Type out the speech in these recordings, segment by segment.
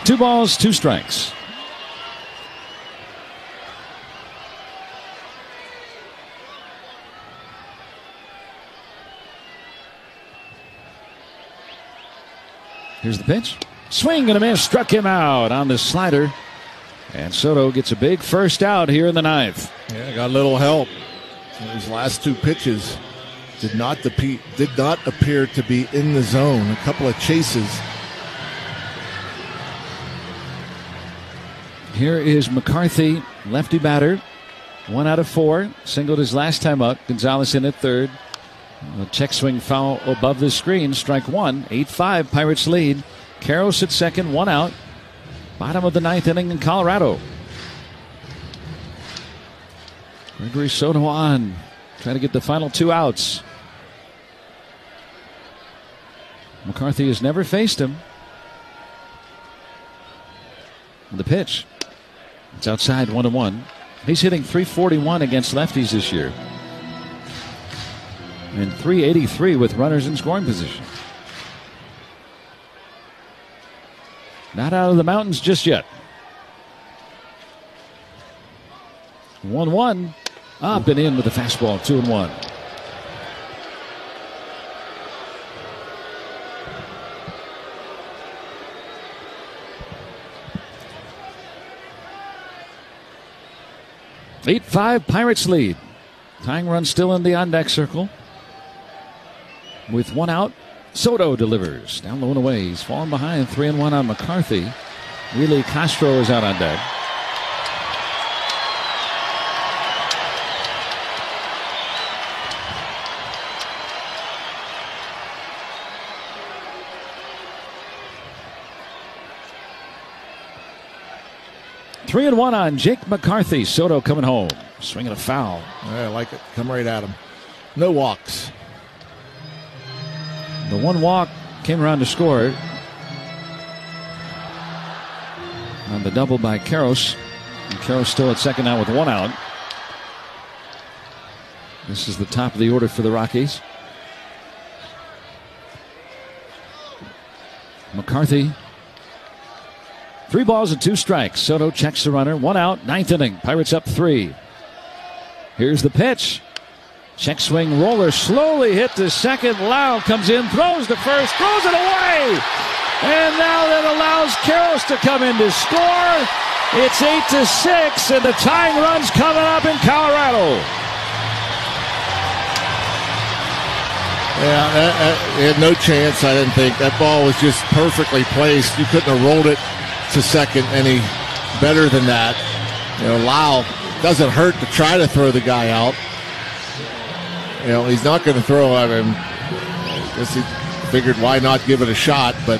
2 balls, 2 strikes. Here's the pitch. Swing and a miss. Struck him out on the slider. And Soto gets a big first out here in the 9th. Yeah, got a little help. His last 2 pitches did not appear to be in the zone. A couple of chases. Here is McCarthy, lefty batter. 1 out of 4. Singled his last time up. Gonzalez in at third. A check swing foul above the screen. Strike 1. 8-5. Pirates lead. Karros at second. 1 out. Bottom of the 9th inning in Colorado. Gregory Soto on. Trying to get the final 2 outs. McCarthy has never faced him. The pitch. It's outside 1-1. He's hitting .341 against lefties this year. And .383 with runners in scoring position. Not out of the mountains just yet. 1-1. Up and in with the fastball. 2-1. (8-5) Pirates lead. Tying run still in the on-deck circle. With 1 out, Soto delivers. Down low and away. He's fallen behind. 3-1 on McCarthy. Willie Castro is out on deck. Three and 1 on Jake McCarthy. Soto coming home. Swinging a foul. I like it. Come right at him. No walks. The 1 walk came around to score on the double by Karros. And Karros still at second now with 1 out. This is the top of the order for the Rockies. McCarthy. 3 balls and 2 strikes. Soto checks the runner. 1 out. 9th inning. Pirates up 3. Here's the pitch. Check swing roller slowly hit to second. Lau comes in, throws to first, throws it away. And now that allows Karros to come in to score. It's 8-6, and the tying run's coming up in Colorado. Yeah, he had no chance, I didn't think. That ball was just perfectly placed. You couldn't have rolled it to second any better than that. You know, Lau doesn't hurt to try to throw the guy out. You know, he's not going to throw at him. I guess he figured why not give it a shot, but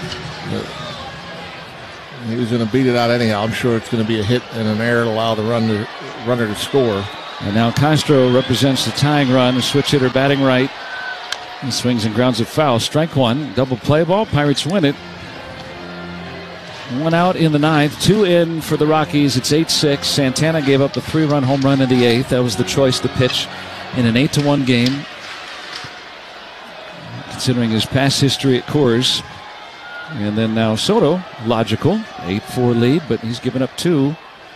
he was going to beat it out anyhow. I'm sure it's going to be a hit and an error to allow the runner to score. And now Castro represents the tying run. The switch hitter batting right. He swings and grounds it foul. Strike 1. Double play ball. Pirates win it. 1 out in the 9th. 2 in for the Rockies. It's 8-6. Santana gave up the 3-run home run in the 8th. That was the choice to pitch in an 8-1 game. Considering his past history at Coors. And then now Soto, logical. 8-4 lead, but he's given up 2.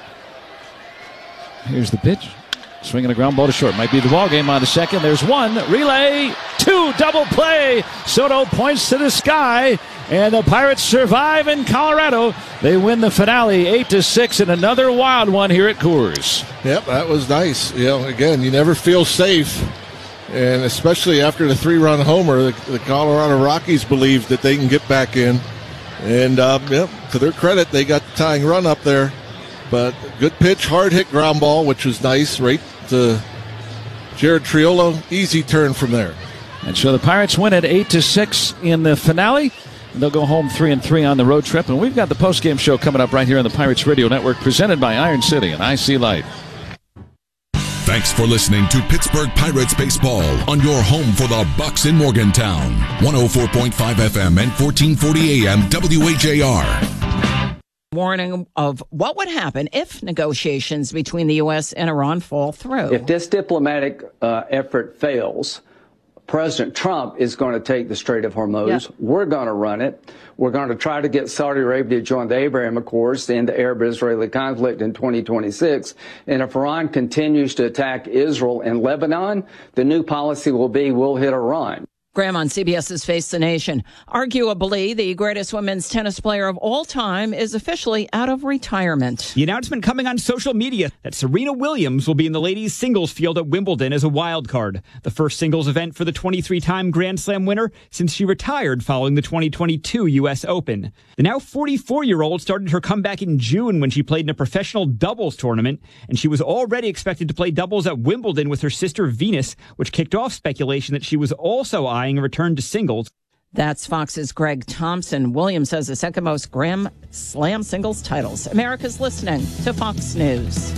Here's the pitch. Swinging a ground ball to short. Might be the ball game on the second. There's 1. Relay. 2. Double play. Soto points to the sky. And the Pirates survive in Colorado. They win the finale 8-6 in another wild one here at Coors. Yep, that was nice. You know, again, you never feel safe. And especially after the 3-run homer, the Colorado Rockies believe that they can get back in. And, to their credit, they got the tying run up there. But good pitch, hard hit ground ball, which was nice, right to Jared Triolo. Easy turn from there. And so the Pirates win it 8-6 in the finale. They'll go home 3-3 on the road trip. And we've got the postgame show coming up right here on the Pirates Radio Network, presented by Iron City and IC Light. Thanks for listening to Pittsburgh Pirates Baseball on your home for the Bucks in Morgantown. 104.5 FM and 1440 AM WHAR. Warning of what would happen if negotiations between the U.S. and Iran fall through. If this diplomatic effort fails, President Trump is going to take the Strait of Hormuz. Yeah. We're going to run it. We're going to try to get Saudi Arabia to join the Abraham Accords to end the Arab-Israeli conflict in 2026. And if Iran continues to attack Israel and Lebanon, the new policy will be we'll hit Iran. Graham on CBS's Face the Nation. Arguably, the greatest women's tennis player of all time is officially out of retirement. The announcement coming on social media that Serena Williams will be in the ladies' singles field at Wimbledon as a wild card. The first singles event for the 23-time Grand Slam winner since she retired following the 2022 U.S. Open. The now 44-year-old started her comeback in June when she played in a professional doubles tournament, and she was already expected to play doubles at Wimbledon with her sister Venus, which kicked off speculation that she was also eyeing a return to singles. That's Fox's Greg Thompson. Williams has the second most Grand Slam singles titles. America's listening to Fox News.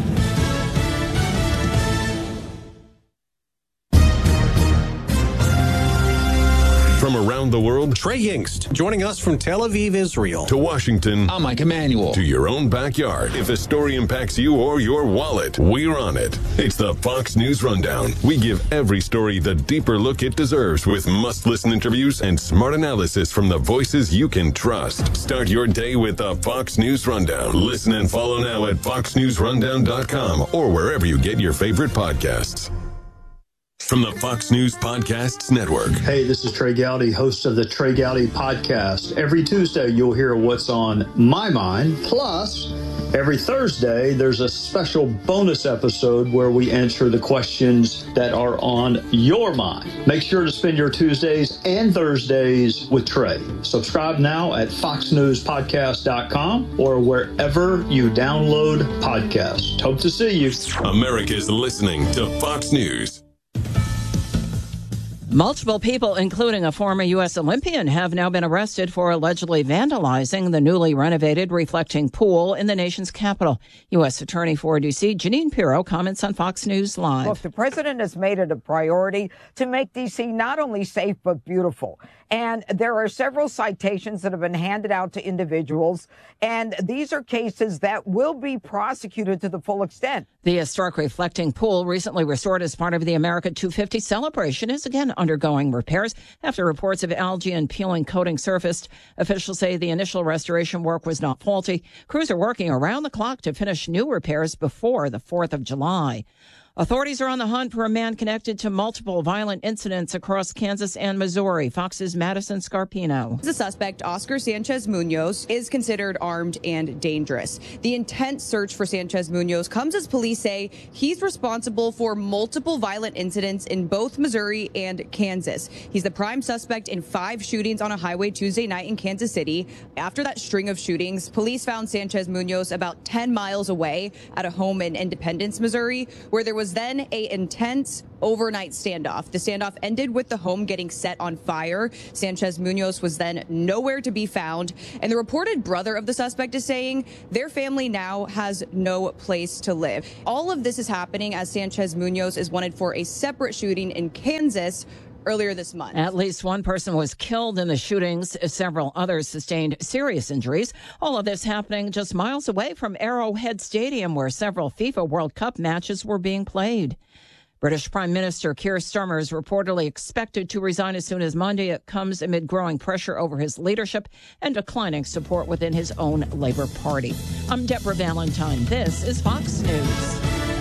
From around the world, Trey Yingst joining us from Tel Aviv, Israel. To Washington, I'm Mike Emanuel. To your own backyard. If a story impacts you or your wallet, we're on it. It's the Fox News Rundown. We give every story the deeper look it deserves with must-listen interviews and smart analysis from the voices you can trust. Start your day with the Fox News Rundown. Listen and follow now at foxnewsrundown.com or wherever you get your favorite podcasts. From the Fox News Podcasts Network. Hey, this is Trey Gowdy, host of the Trey Gowdy Podcast. Every Tuesday, you'll hear what's on my mind. Plus, every Thursday, there's a special bonus episode where we answer the questions that are on your mind. Make sure to spend your Tuesdays and Thursdays with Trey. Subscribe now at foxnewspodcast.com or wherever you download podcasts. Hope to see you. America's listening to Fox News. Multiple people, including a former U.S. Olympian, have now been arrested for allegedly vandalizing the newly renovated reflecting pool in the nation's capital. U.S. Attorney for D.C. Jeanine Pirro comments on Fox News Live. Look, the president has made it a priority to make D.C. not only safe but beautiful. And there are several citations that have been handed out to individuals, and these are cases that will be prosecuted to the full extent. The historic reflecting pool, recently restored as part of the America 250 celebration, is again undergoing repairs after reports of algae and peeling coating surfaced. Officials say the initial restoration work was not faulty. Crews are working around the clock to finish new repairs before the 4th of July. Authorities are on the hunt for a man connected to multiple violent incidents across Kansas and Missouri. Fox's Madison Scarpino. The suspect, Oscar Sanchez Munoz, is considered armed and dangerous. The intense search for Sanchez Munoz comes as police say he's responsible for multiple violent incidents in both Missouri and Kansas. He's the prime suspect in 5 shootings on a highway Tuesday night in Kansas City. After that string of shootings, police found Sanchez Munoz about 10 miles away at a home in Independence, Missouri, where there was then an intense overnight standoff. The standoff ended with the home getting set on fire. Sanchez Munoz was then nowhere to be found. And the reported brother of the suspect is saying their family now has no place to live. All of this is happening as Sanchez Munoz is wanted for a separate shooting in Kansas earlier this month. At least one person was killed in the shootings. Several others sustained serious injuries. All of this happening just miles away from Arrowhead Stadium, where several FIFA World Cup matches were being played. British Prime Minister Keir Starmer is reportedly expected to resign as soon as Monday. It comes amid growing pressure over his leadership and declining support within his own Labour Party. I'm Deborah Valentine. This is Fox News.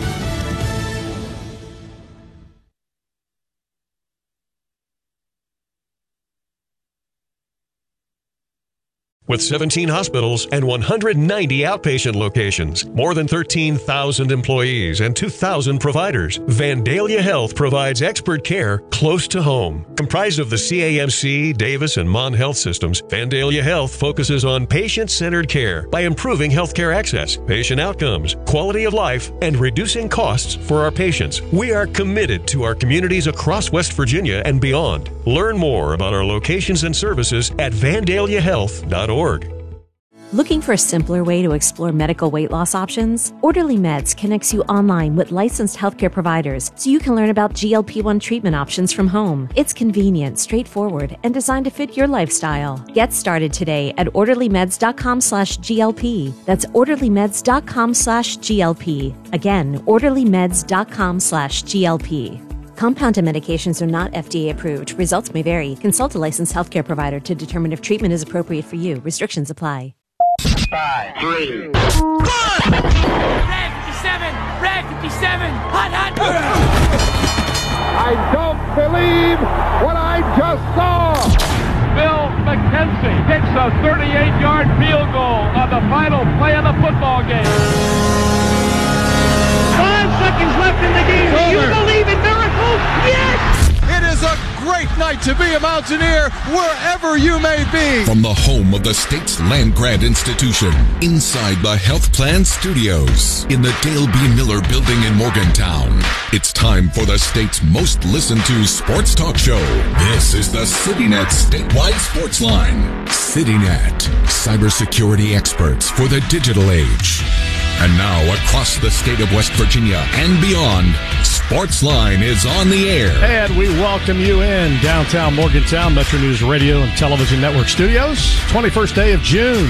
With 17 hospitals and 190 outpatient locations, more than 13,000 employees and 2,000 providers, Vandalia Health provides expert care close to home. Comprised of the CAMC, Davis, and Mon Health systems, Vandalia Health focuses on patient-centered care by improving healthcare access, patient outcomes, quality of life, and reducing costs for our patients. We are committed to our communities across West Virginia and beyond. Learn more about our locations and services at vandaliahealth.org. Looking for a simpler way to explore medical weight loss options? Orderly Meds connects you online with licensed healthcare providers so you can learn about GLP-1 treatment options from home. It's convenient, straightforward, and designed to fit your lifestyle. Get started today at orderlymeds.com/GLP. That's orderlymeds.com/GLP. Again, orderlymeds.com/GLP. Compounded medications are not FDA approved. Results may vary. Consult a licensed healthcare provider to determine if treatment is appropriate for you. Restrictions apply. 5, 3, 1. Red 57, Red 57, hot. I don't believe what I just saw. Bill McKenzie hits a 38-yard field goal on the final play of the football game. 5 seconds left in the game. Do you believe in miracles? Yes! It is a great night to be a Mountaineer wherever you may be. From the home of the state's land-grant institution, inside the Health Plan Studios, in the Dale B. Miller Building in Morgantown, it's time for the state's most listened-to sports talk show. This is the CityNet Statewide Sports Line. CityNet, cybersecurity experts for the digital age. And now, across the state of West Virginia and beyond, Sportsline is on the air. And we welcome you in downtown Morgantown, Metro News Radio and Television Network Studios. 21st day of June,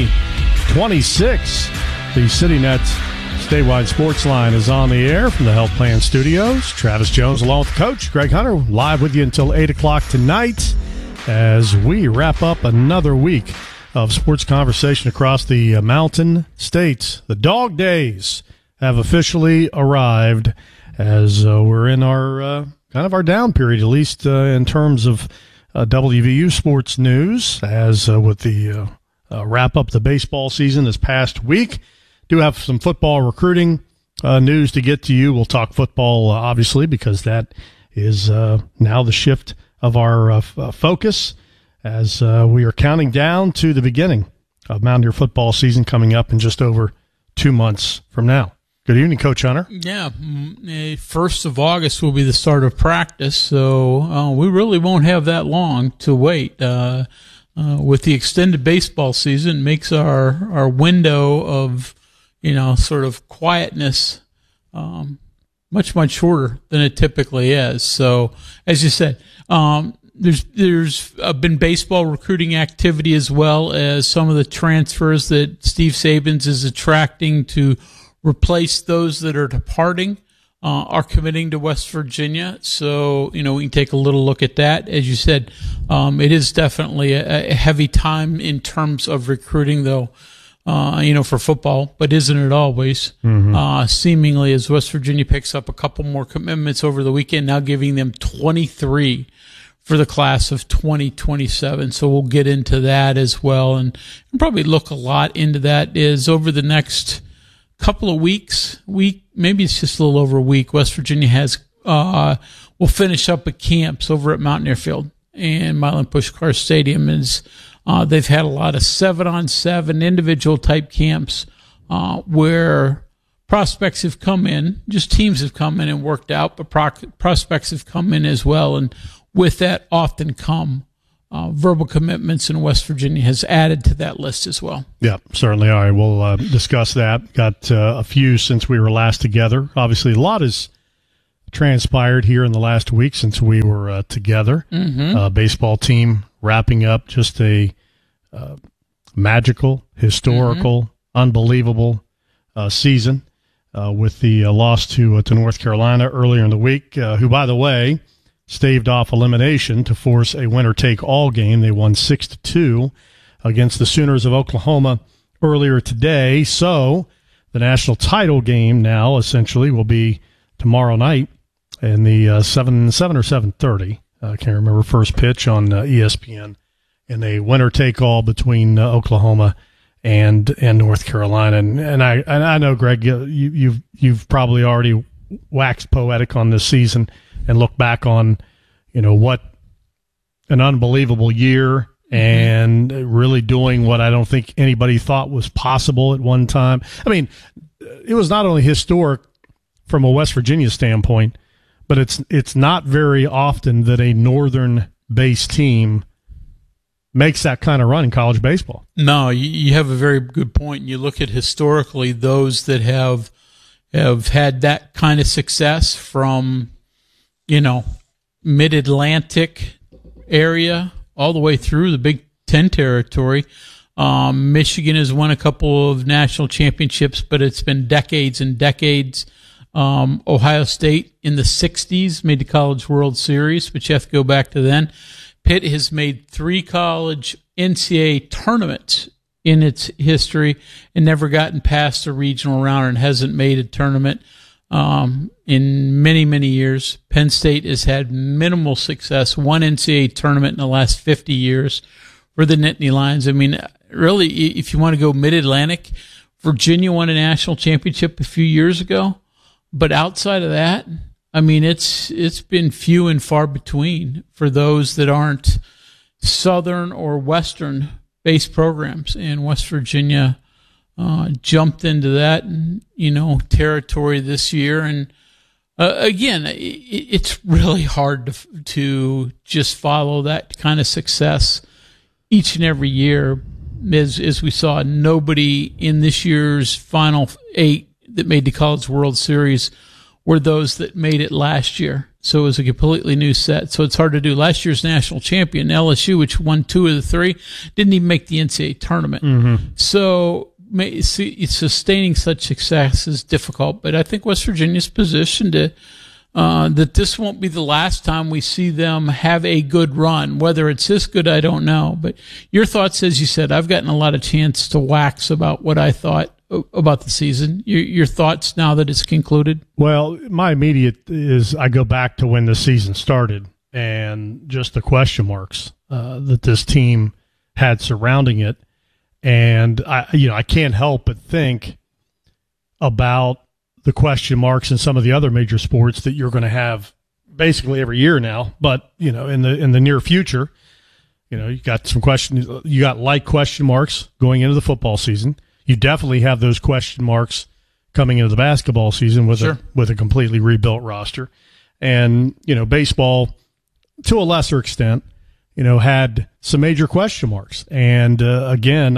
2026. The CityNet Statewide Sportsline is on the air from the Health Plan Studios. Travis Jones along with Coach Greg Hunter, live with you until 8 o'clock tonight as we wrap up another week of sports conversation across the Mountain States. The dog days have officially arrived as we're in our kind of our down period, at least in terms of WVU sports news, as with the wrap up the baseball season this past week. Do have some football recruiting news to get to you. We'll talk football, obviously, because that is now the shift of our focus, as we are counting down to the beginning of Mountaineer football season coming up in just over 2 months from now. Good evening, Coach Hunter. Yeah, 1st of August will be the start of practice, so we really won't have that long to wait. With the extended baseball season, makes our window of, sort of quietness much shorter than it typically is. So, as you said, there's been baseball recruiting activity as well as some of the transfers that Steve Sabins is attracting to replace those that are departing, are committing to West Virginia. So, we can take a little look at that. As you said, it is definitely a heavy time in terms of recruiting, though, for football, but isn't it always? Mm-hmm. Seemingly, as West Virginia picks up a couple more commitments over the weekend, now giving them 23 for the class of 2027. So we'll get into that as well, and probably look a lot into that is over the next couple of weeks, maybe it's just a little over a week. West Virginia will finish up at camps over at Mountaineer Field and Milan Puskar Stadium. They've had a lot of 7-on-7 individual type camps where prospects have come in, just teams have come in and worked out, but prospects have come in as well. And with that often come verbal commitments, and West Virginia has added to that list as well. Yeah, certainly. All right, we'll discuss that. Got a few since we were last together. Obviously, a lot has transpired here in the last week since we were together. Mm-hmm. Baseball team wrapping up just a magical, historical, unbelievable season with the loss to North Carolina earlier in the week, who, by the way, staved off elimination to force a winner-take-all game. They won 6-2 against the Sooners of Oklahoma earlier today. So the national title game now essentially will be tomorrow night in the 7 or 7:30. I can't remember, first pitch on ESPN, in a winner-take-all between Oklahoma and North Carolina. And I know, Greg, you've probably already waxed poetic on this season and look back on, what an unbelievable year, and really doing what I don't think anybody thought was possible at one time. I mean, it was not only historic from a West Virginia standpoint, but it's not very often that a northern-based team makes that kind of run in college baseball. No, you have a very good point. You look at historically those that have had that kind of success from, mid-Atlantic area all the way through the Big Ten territory. Michigan has won a couple of national championships, but it's been decades and decades Ohio State in the 60s made the College World Series, but you have to go back to then. Pitt has made 3 college NCAA tournaments in its history and never gotten past the regional round and hasn't made a tournament in many, many years. Penn State has had minimal success, 1 NCAA tournament in the last 50 years for the Nittany Lions. I mean, really, if you want to go mid-Atlantic, Virginia won a national championship a few years ago. But outside of that, I mean, it's been few and far between for those that aren't Southern or Western-based programs. And West Virginia jumped into that, territory this year. And again, it's really hard to just follow that kind of success each and every year. As we saw, nobody in this year's Final 8 that made the College World Series were those that made it last year. So it was a completely new set. So it's hard to do. Last year's national champion, LSU, which won 2 of the 3, didn't even make the NCAA tournament. Mm-hmm. So sustaining such success is difficult. But I think West Virginia's positioned to that this won't be the last time we see them have a good run. Whether it's this good, I don't know. But your thoughts, as you said, I've gotten a lot of chance to wax about what I thought about the season. Your thoughts now that it's concluded? Well, my immediate is I go back to when the season started and just the question marks that this team had surrounding it. And I can't help but think about the question marks in some of the other major sports that you're going to have basically every year now. But in the near future, you got some questions. You got question marks going into the football season. You definitely have those question marks coming into the basketball season with a completely rebuilt roster. And baseball, to a lesser extent, had some major question marks. And again,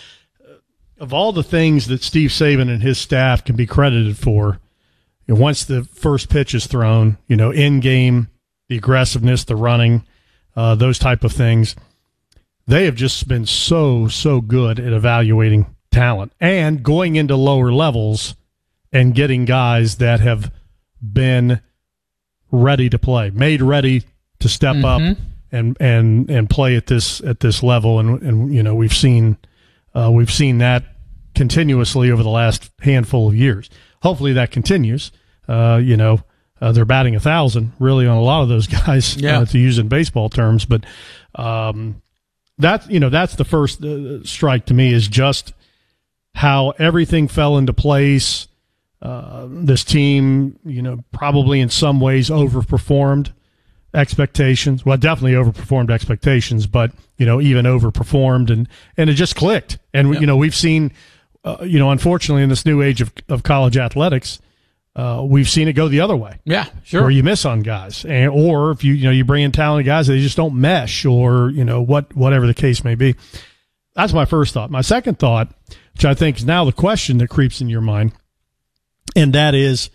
of all the things that Steve Saban and his staff can be credited for, once the first pitch is thrown, in game, the aggressiveness, the running, those type of things, they have just been so good at evaluating talent and going into lower levels and getting guys that have been ready to play, made ready to step up and play at this level. And we've seen that continuously over the last handful of years. Hopefully that continues. They're batting 1,000 really on a lot of those guys, to use in baseball terms. But that's the first strike to me, is just how everything fell into place. This team, probably in some ways overperformed expectations. Well, definitely overperformed expectations, but even overperformed, and it just clicked. And we've seen, unfortunately, in this new age of college athletics, we've seen it go the other way. Yeah, sure. Where you miss on guys, or if you bring in talented guys, they just don't mesh, or whatever the case may be. That's my first thought. My second thought, which I think is now the question that creeps in your mind, and that is,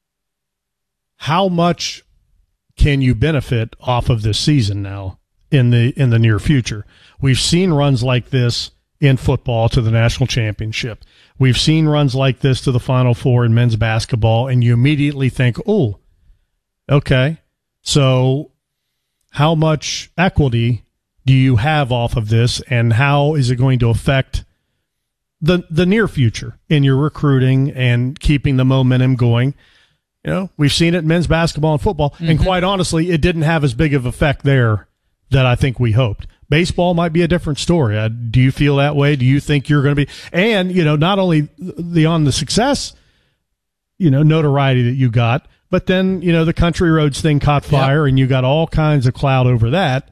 how much can you benefit off of this season now in the near future? We've seen runs like this in football to the national championship. We've seen runs like this to the Final Four in men's basketball, and you immediately think, oh, okay, so how much equity do you have off of this, and how is it going to affect the near future in your recruiting and keeping the momentum going? We've seen it in men's basketball and football, and quite honestly, it didn't have as big of effect there that I think we hoped. Baseball might be a different story. Do you feel that way? Do you think you're going to be? And, not only on the success, notoriety that you got, but then, the Country Roads thing caught fire, and you got all kinds of clout over that.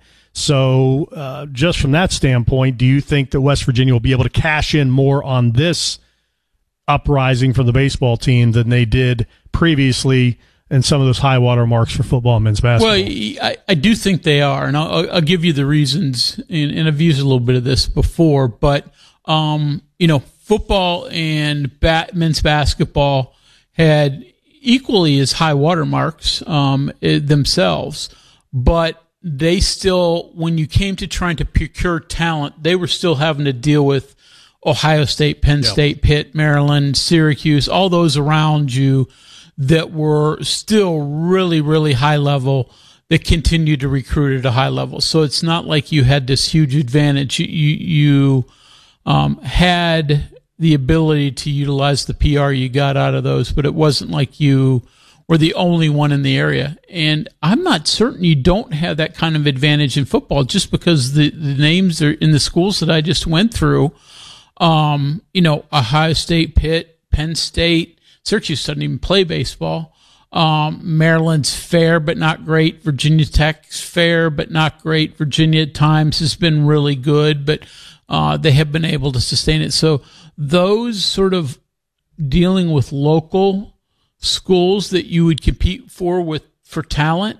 So just from that standpoint, do you think that West Virginia will be able to cash in more on this uprising for the baseball team than they did previously and some of those high water marks for football and men's basketball? Well, I do think they are, and I'll give you the reasons, and I've used a little bit of this before, but, football and men's basketball had equally as high water marks themselves, but they still, when you came to trying to procure talent, they were still having to deal with Ohio State, Penn State, Pitt, Maryland, Syracuse, all those around you that were still really, really high level that continued to recruit at a high level. So it's not like you had this huge advantage. You had the ability to utilize the PR you got out of those, but it wasn't like you were the only one in the area. And I'm not certain you don't have that kind of advantage in football just because the names are in the schools that I just went through. Ohio State, Pitt, Penn State, Syracuse doesn't even play baseball. Maryland's fair but not great. Virginia Tech's fair but not great. Virginia at times has been really good, but they have been able to sustain it. So those sort of dealing with local schools that you would compete for talent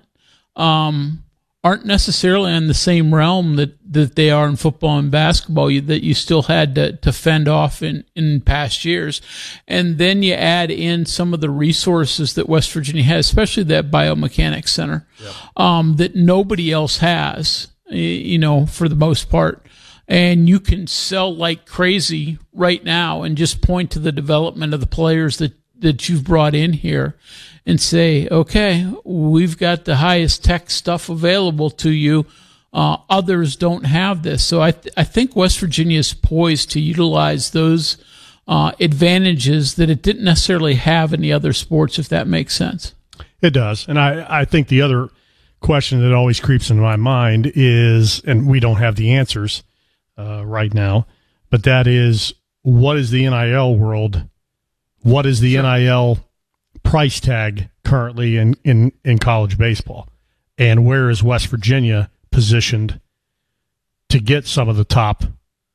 aren't necessarily in the same realm that they are in football and basketball that you still had to fend off in past years. And then you add in some of the resources that West Virginia has, especially that biomechanics center, that nobody else has, for the most part. And you can sell like crazy right now and just point to the development of the players that you've brought in here and say, okay, we've got the highest tech stuff available to you. Others don't have this. So I think West Virginia is poised to utilize those advantages that it didn't necessarily have in the other sports, if that makes sense. It does. And I think the other question that always creeps into my mind is, and we don't have the answers right now, but that is, what is the NIL world? What is the NIL price tag currently in college baseball? And where is West Virginia positioned to get some of the top,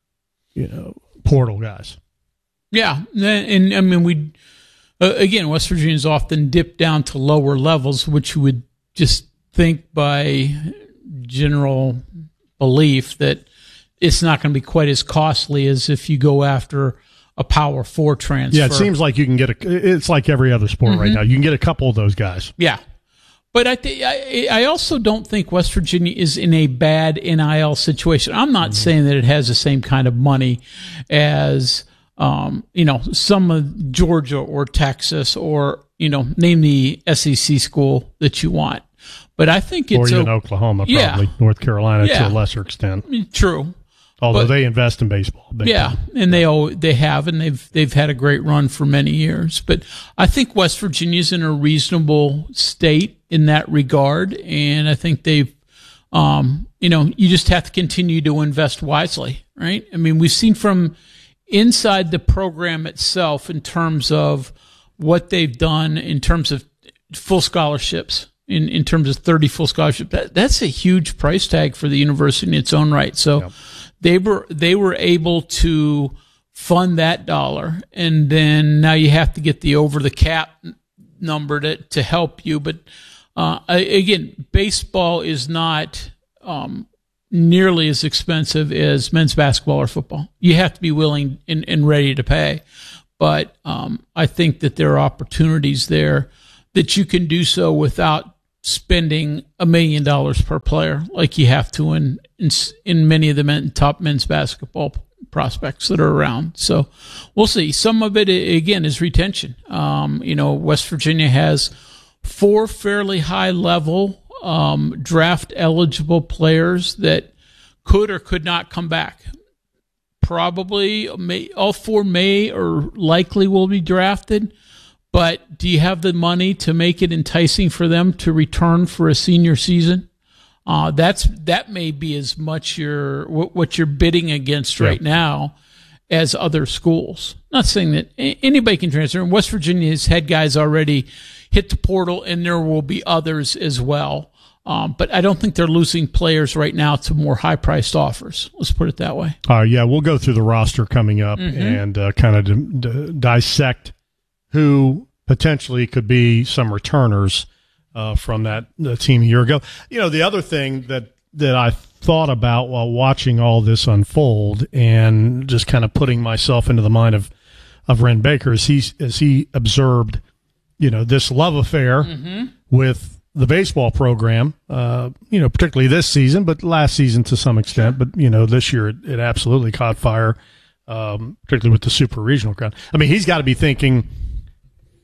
portal guys? Yeah. And I mean, again, West Virginia's often dipped down to lower levels, which you would just think by general belief that it's not going to be quite as costly as if you go after a Power 4 transfer. Yeah, it seems like you can get it's like every other sport right now. You can get a couple of those guys. Yeah. But I also don't think West Virginia is in a bad NIL situation. I'm not saying that it has the same kind of money as, some of Georgia or Texas or, name the SEC school that you want. But I think it's... Or even Oklahoma, probably. North Carolina to a lesser extent. True. Although they invest in baseball. And they have, and they've had a great run for many years. But I think West Virginia's in a reasonable state in that regard, and I think they've, you just have to continue to invest wisely, right? I mean, we've seen from inside the program itself in terms of what they've done in terms of full scholarships. In terms of 30 full scholarships, that's a huge price tag for the university in its own right. So they were able to fund that dollar, and then now you have to get the over the cap number to help you. But again, baseball is not nearly as expensive as men's basketball or football. You have to be willing and ready to pay. But I think that there are opportunities there that you can do so without spending $1 million per player like you have to in many of the top men's basketball prospects that are around. So we'll see. Some of it, again, is retention. West Virginia has 4 fairly high level draft eligible players that could or could not come back. Probably all 4 may or likely will be drafted. But do you have the money to make it enticing for them to return for a senior season? That may be as much what you're bidding against right now as other schools. Not saying that anybody can transfer. West Virginia has had guys already hit the portal, and there will be others as well. But I don't think they're losing players right now to more high-priced offers. Let's put it that way. We'll go through the roster coming up and kind of dissect who potentially could be some returners from the team a year ago. The other thing that I thought about while watching all this unfold and just kind of putting myself into the mind of Wren Baker as he observed, this love affair with the baseball program, particularly this season, but last season to some extent. But, this year it absolutely caught fire, particularly with the super regional crowd. I mean, he's got to be thinking,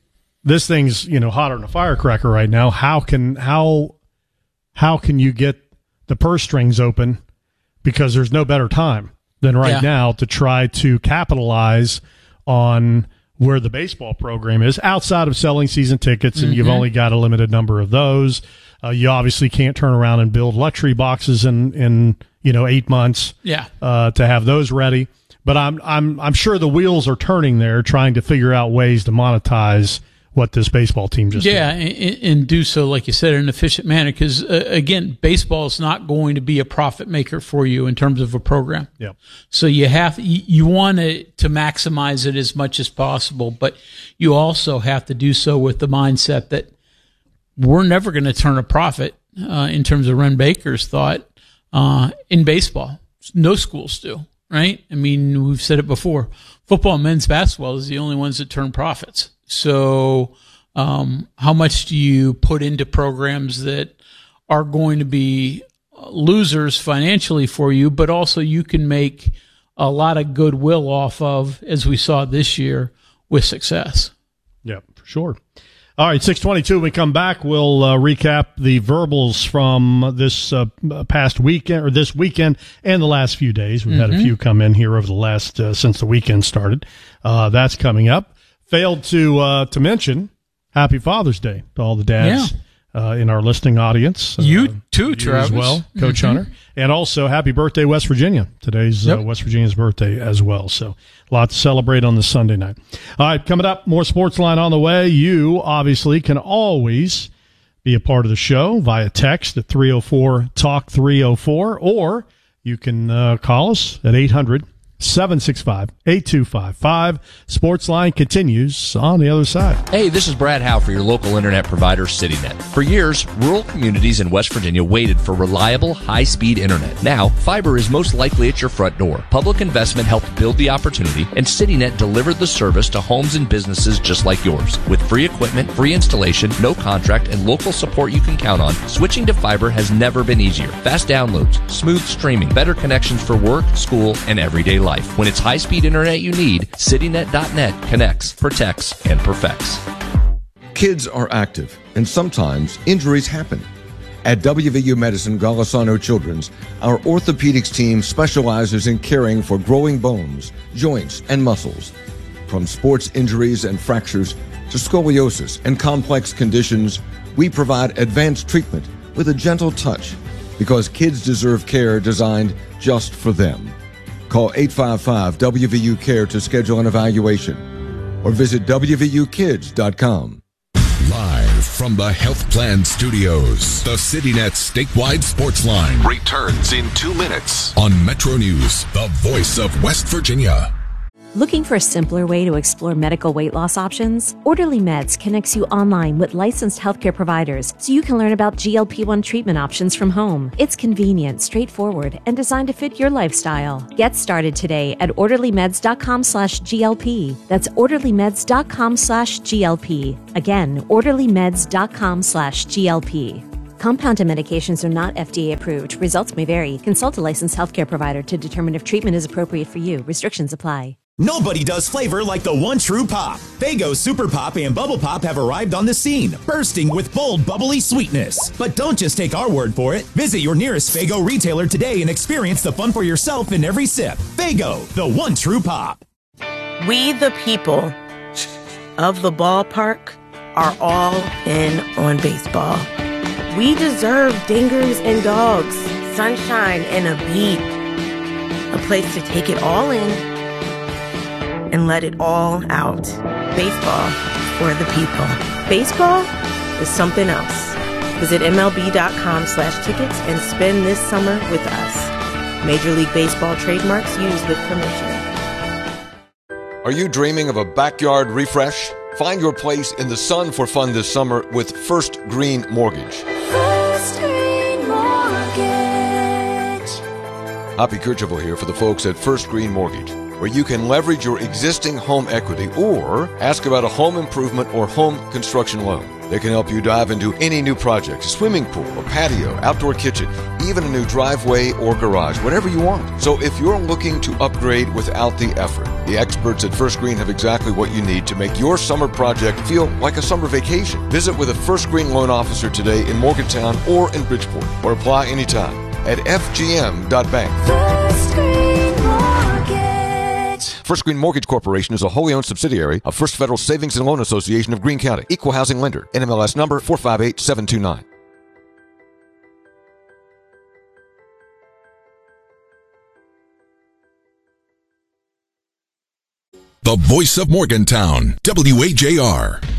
this thing's, hotter than a firecracker right now. How can you get the purse strings open? Because there's no better time than right now to try to capitalize on where the baseball program is outside of selling season tickets, and you've only got a limited number of those. You obviously can't turn around and build luxury boxes in 8 months to have those ready. But I'm sure the wheels are turning there, trying to figure out ways to monetize what this baseball team just did. And do so, like you said, in an efficient manner. Because, again, baseball is not going to be a profit maker for you in terms of a program. Yep. So you want to maximize it as much as possible, but you also have to do so with the mindset that we're never going to turn a profit, in terms of Ren Baker's thought, in baseball. No schools do, right? I mean, we've said it before. Football and men's basketball is the only ones that turn profits. So how much do you put into programs that are going to be losers financially for you, but also you can make a lot of goodwill off of, as we saw this year, with success? Yeah, for sure. All right, 6:22. When we come back, we'll recap the verbals from this past weekend, or this weekend, and the last few days. We've had a few come in here over the last since the weekend started. That's coming up. Failed to mention Happy Father's Day to all the dads in our listening audience. You too, Travis. As well, Coach Hunter. And also, happy birthday, West Virginia. Today's West Virginia's birthday as well. So, a lot to celebrate on this Sunday night. All right, coming up, more Sportsline on the way. You, obviously, can always be a part of the show via text at 304-TALK-304, or you can call us at 800-765-8255. Sportsline continues on the other side. Hey, this is Brad Howe for your local internet provider, CityNet. For years, rural communities in West Virginia waited for reliable, high-speed internet. Now, fiber is most likely at your front door. Public investment helped build the opportunity, and CityNet delivered the service to homes and businesses just like yours. With free equipment, free installation, no contract, and local support you can count on, switching to fiber has never been easier. Fast downloads, smooth streaming, better connections for work, school, and everyday life. When it's high-speed internet you need, CityNet.net connects, protects, and perfects. Kids are active, and sometimes injuries happen. At WVU Medicine Golisano Children's, our orthopedics team specializes in caring for growing bones, joints, and muscles. From sports injuries and fractures to scoliosis and complex conditions, we provide advanced treatment with a gentle touch, because kids deserve care designed just for them. Call 855-WVU-CARE to schedule an evaluation, or visit WVUkids.com. Live from the Health Plan Studios, the CityNet statewide sports line returns in 2 minutes on Metro News, the voice of West Virginia. Looking for a simpler way to explore medical weight loss options? Orderly Meds connects you online with licensed healthcare providers so you can learn about GLP-1 treatment options from home. It's convenient, straightforward, and designed to fit your lifestyle. Get started today at orderlymeds.com/GLP. That's orderlymeds.com/GLP. Again, orderlymeds.com/GLP. Compounded medications are not FDA approved. Results may vary. Consult a licensed healthcare provider to determine if treatment is appropriate for you. Restrictions apply. Nobody does flavor like the one true pop. Faygo Super Pop and Bubble Pop have arrived on the scene, bursting with bold, bubbly sweetness. But don't just take our word for it. Visit your nearest Faygo retailer today and experience the fun for yourself in every sip. Faygo, the one true pop. We, the people of the ballpark, are all in on baseball. We deserve dingers and dogs, sunshine and a beat, a place to take it all in and let it all out. Baseball for the people. Baseball is something else. Visit MLB.com/tickets and spend this summer with us. Major League Baseball trademarks used with permission. Are you dreaming of a backyard refresh? Find your place in the sun for fun this summer with First Green Mortgage. First Green Mortgage. Hoppy Kercheval here for the folks at First Green Mortgage. where you can leverage your existing home equity or ask about a home improvement or home construction loan. They can help you dive into any new project, a swimming pool, a patio, outdoor kitchen, even a new driveway or garage, whatever you want. So if you're looking to upgrade without the effort, the experts at First Green have exactly what you need to make your summer project feel like a summer vacation. Visit with a First Green loan officer today in Morgantown or in Bridgeport, or apply anytime at fgm.bank. First Green Mortgage. First Green Mortgage Corporation is a wholly owned subsidiary of First Federal Savings and Loan Association of Greene County. Equal housing lender. NMLS number 458729. The voice of Morgantown, WAJR.